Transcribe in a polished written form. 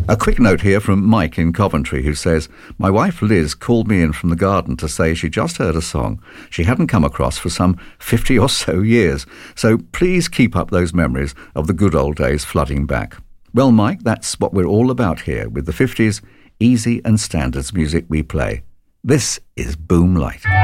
A quick note here from Mike in Coventry, who says, my wife Liz called me in from the garden to say she just heard a song she hadn't come across for some 50 or so years. So please keep up those memories of the good old days flooding back. Well, Mike, that's what we're all about here with the 50s easy and standards music we play. This is Boom Light.